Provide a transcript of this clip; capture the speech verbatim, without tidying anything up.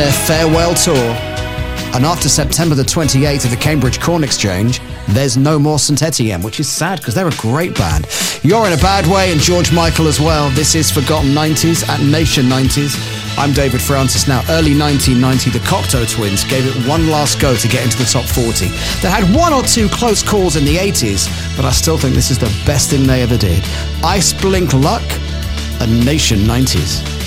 their farewell tour. And after September the twenty-eighth at the Cambridge Corn Exchange, there's no more Saint Etienne, which is sad because they're a great band. You're in a Bad Way and George Michael as well. This is Forgotten nineties at Nation nineties. I'm David Francis. Now, early nineteen ninety, the Cocteau Twins gave it one last go to get into the top forty. They had one or two close calls in the eighties, but I still think this is the best thing they ever did. Ice Blink Luck and Nation nineties.